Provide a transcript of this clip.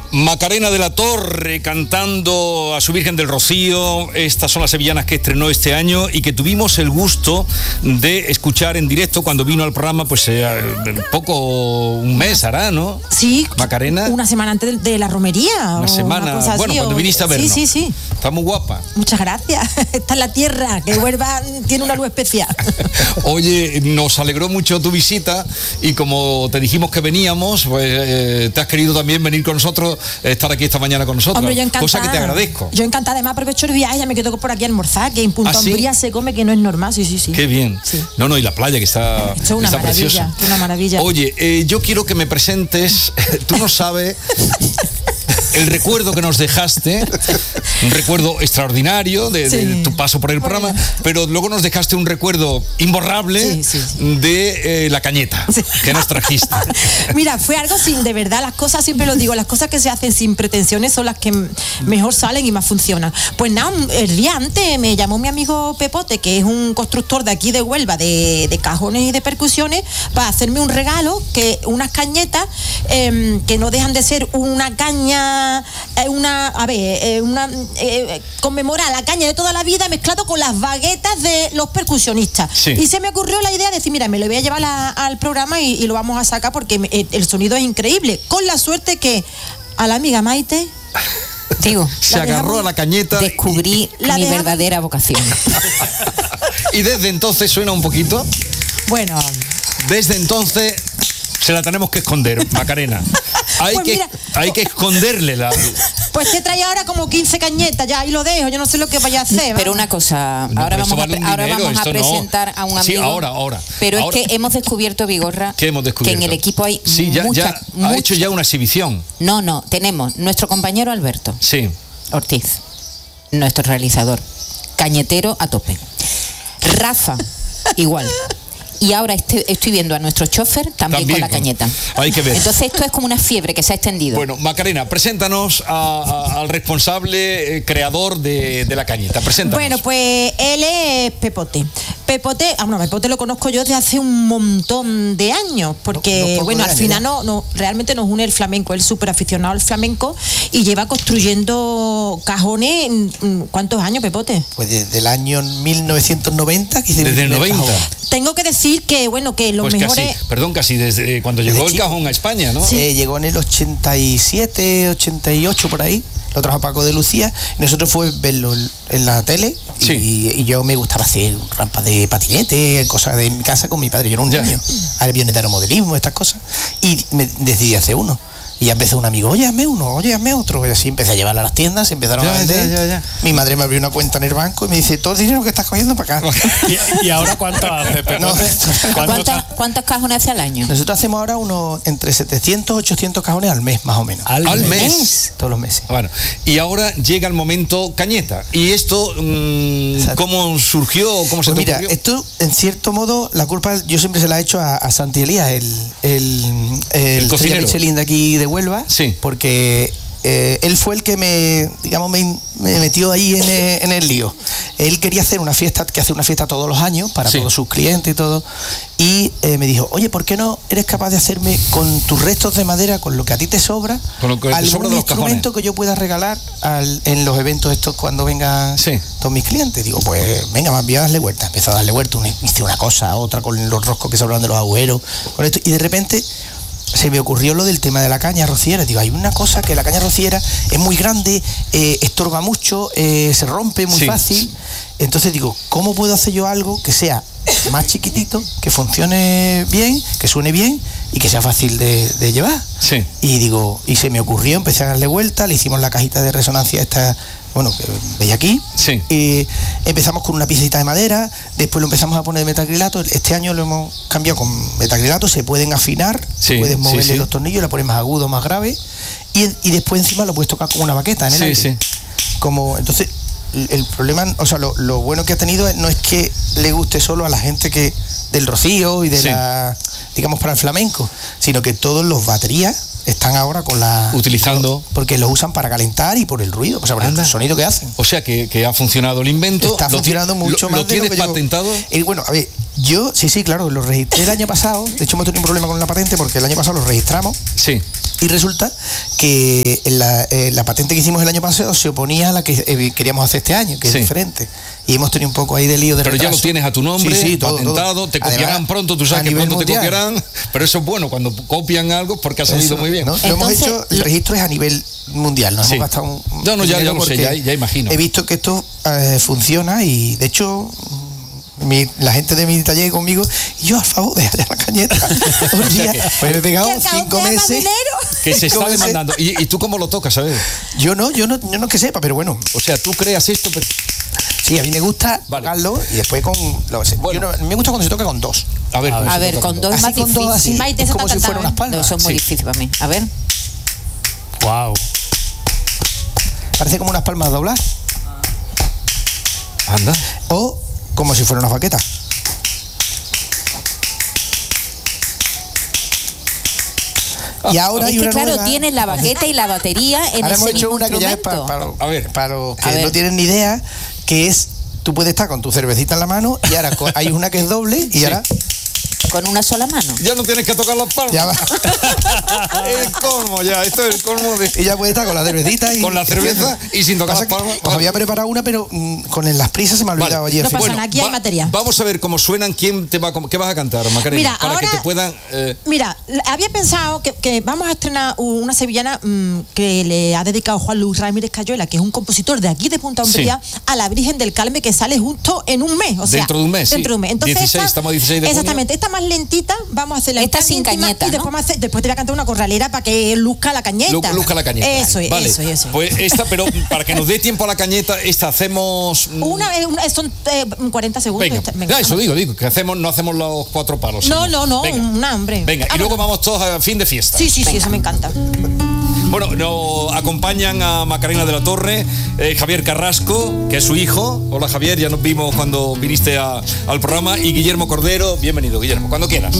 Macarena de la Torre cantando a su Virgen del Rocío. Estas son las sevillanas que estrenó este año y que tuvimos el gusto de escuchar en directo cuando vino al programa, pues un mes hará, ¿no? Sí, Macarena. Una semana antes de la romería. Una semana, cosa bueno, así, cuando viniste a vernos. Sí. Está muy guapa. Muchas gracias. Está en la tierra, que Huelva tiene una luz especial. Oye, nos alegró mucho tu visita y como te dijimos que veníamos, pues te has querido también venir con nosotros, estar aquí esta mañana con nosotros. Hombre, yo encantada. Cosa que te agradezco. Yo encantada, además aprovecho el viaje, ya me quedo por aquí a almorzar, que en Punta Umbría se come, que no es normal, sí. Qué bien. Sí. No, y la playa que está, esto es una está maravilla, preciosa. Una maravilla. Oye, yo quiero que me presentes, tú no sabes el recuerdo que nos dejaste, un recuerdo extraordinario de tu paso por el programa, pero luego nos dejaste un recuerdo imborrable de la cañeta que nos trajiste. Mira, fue algo de verdad, las cosas, siempre lo digo, las cosas que se hacen sin pretensiones son las que mejor salen y más funcionan. Pues nada, el día antes me llamó mi amigo Pepote, que es un constructor de aquí de Huelva, de cajones y de percusiones, para hacerme un regalo, unas cañetas que no dejan de ser una caña, conmemora la caña de toda la vida mezclado con las baguetas de los percusionistas. Sí. Y se me ocurrió la idea de decir, mira, me lo voy a llevar al programa y lo vamos a sacar porque el sonido es increíble. Con la suerte que a la amiga Maite... se agarró a la cañeta. Descubrí mi verdadera vocación. Y desde entonces suena un poquito. Bueno. Desde entonces se la tenemos que esconder, Macarena. Hay que esconderle la... Pues te trae ahora como 15 cañetas, ya ahí lo dejo, yo no sé lo que vaya a hacer. Pero una cosa, ahora vamos a presentar a un amigo. Sí, ahora. Pero es que hemos descubierto, Vigorra, que en el equipo hay ha hecho ya una exhibición. No, tenemos nuestro compañero Alberto Ortiz, nuestro realizador, cañetero a tope. Rafa, igual. Y ahora estoy viendo a nuestro chofer también con la cañeta. Hay que ver. Entonces esto es como una fiebre que se ha extendido. Bueno, Macarena, preséntanos al responsable creador de la cañeta. Preséntanos. Bueno, pues él es Pepote. Pepote lo conozco yo desde hace un montón de años, porque al final realmente nos une el flamenco. Él es súper aficionado al flamenco y lleva construyendo cajones. ¿Cuántos años, Pepote? Pues desde el año 1990. Desde el 90. Tengo que decir que los mejores... Casi desde cuando llegó el cajón a España, ¿no? Sí. Llegó en el 87, 88 por ahí. Lo trajo Paco de Lucía. Y nosotros fue verlo en la tele. Sí. Y yo me gustaba hacer rampas de patinete, cosas de mi casa con mi padre. Yo era un niño. Aviones de aeromodelismo, estas cosas. Y me decidí hacer uno. Y ya empezó un amigo, oye, hazme uno, oye, hazme otro. Y así empecé a llevarlo a las tiendas, se empezaron a vender. Ya. Mi madre me abrió una cuenta en el banco y me dice, todo el dinero que estás cogiendo para acá. ¿Y ahora cuánto hace, ¿Cuántos cajones hace al año? Nosotros hacemos ahora entre 700 y 800 cajones al mes, más o menos. ¿Al mes? Todos los meses. Bueno, y ahora llega el momento cañeta. ¿Y esto cómo surgió? ¿Cómo se te ocurrió? Mira, esto, en cierto modo, la culpa yo siempre se la he hecho a Santi Elías, el cocinero Michelin de aquí de Huelva, porque él fue el que me metió ahí en el lío. Él quería hacer una fiesta, que hace una fiesta todos los años para todos sus clientes y todo, y me dijo, oye, ¿por qué no eres capaz de hacerme con tus restos de madera, con lo que a ti te sobra, algún instrumento que yo pueda regalar en los eventos estos cuando vengan todos mis clientes? Digo, pues venga, más bien darle vuelta. Empezó a darle vuelta, hice una cosa, otra con los roscos que se hablan de los agujeros, con esto, y de repente se me ocurrió lo del tema de la caña rociera. Digo, hay una cosa que la caña rociera es muy grande, estorba mucho, se rompe muy fácil. Entonces digo, ¿cómo puedo hacer yo algo que sea más chiquitito, que funcione bien, que suene bien y que sea fácil de llevar? Y se me ocurrió, empecé a darle vuelta, le hicimos la cajita de resonancia esta, que veis aquí. Y empezamos con una piecita de madera, después lo empezamos a poner de metacrilato. Este año lo hemos cambiado con metacrilato, se pueden afinar, puedes moverle los tornillos, la pones más agudo, más grave, y después encima lo puedes tocar con una baqueta en el aire. Entonces, el problema, lo bueno que ha tenido no es que le guste solo a la gente que del Rocío y de para el flamenco, sino que todos los baterías están ahora utilizando, porque los usan para calentar y por el ruido, por el sonido que hacen. O sea que ha funcionado el invento. Está funcionando mucho más. ¿Lo tienes patentado? Bueno, a ver, Yo, sí, claro, los registré el año pasado. De hecho, hemos tenido un problema con la patente porque el año pasado los registramos. Sí. Y resulta que la patente que hicimos el año pasado se oponía a la que queríamos hacer este año, que es diferente. Y hemos tenido un poco ahí de lío de retraso. Pero ya lo tienes a tu nombre, patentado, todo. Te copiarán. Además, pronto, tú sabes que pronto mundial. Te copiarán, pero eso es bueno cuando copian algo porque ha salido muy bien. ¿No? Entonces, lo hemos hecho, el registro es a nivel mundial, nos hemos gastado un ya lo sé, ya imagino. He visto que esto funciona y de hecho la gente de mi taller conmigo, y yo, al favor, deja ya la cañeta. Un día, pues me he pegado 5 meses. Que se está demandando. ¿Y tú cómo lo tocas, sabes? Yo no es que sepa, pero bueno. O sea, tú creas esto, pero... Sí, a mí me gusta tocarlo y después con... me gusta cuando se toca con 2. A ver, con 2 es más difícil. Así, es como si fueran unas palmas. No, eso es muy difícil para mí. A ver. Wow. Parece como unas palmas dobladas. Anda. O como si fuera una baqueta. Y ahora hay una claro, tienes la baqueta y la batería en ahora ese hemos hecho mismo una que ya es para los que no tienen ni idea, que es, tú puedes estar con tu cervecita en la mano y ahora hay una que es doble y ahora... Con una sola mano. Ya no tienes que tocar las palmas. Ya va. El colmo, ya. Esto es el colmo de... Y ya puede estar con la cervecita y... Con la cerveza y sin tocar las palmas. Os había preparado una, pero con las prisas se me ha olvidado ayer. No pasa nada, aquí hay materia. Vamos a ver cómo suenan. ¿Qué vas a cantar, Macarena? Mira, para ahora, que te puedan... Mira, había pensado que vamos a estrenar una sevillana que le ha dedicado Juan Luis Ramírez Cayuela, que es un compositor de aquí de Punta Umbría, a la Virgen del Carmen, que sale justo en un mes. O sea, dentro de un mes. Dentro de un mes. Entonces, estamos 16 de junio. Exactamente. Esta más lentita, vamos a hacerla esta sin cañeta, y después, después te voy a cantar una corralera para que luzca la cañeta. Luzca la cañeta. Eso es, vale. eso. Pues esta, pero para que nos dé tiempo a la cañeta, hacemos... son 40 segundos. Venga, eso digo, que no hacemos los 4 palos. No, una hambre. Venga, y luego vamos todos a fin de fiesta. Sí, eso me encanta. Bueno, nos acompañan a Macarena de la Torre, Javier Carrasco, que es su hijo. Hola, Javier, ya nos vimos cuando viniste al programa. Y Guillermo Cordero. Bienvenido, Guillermo, cuando quieras.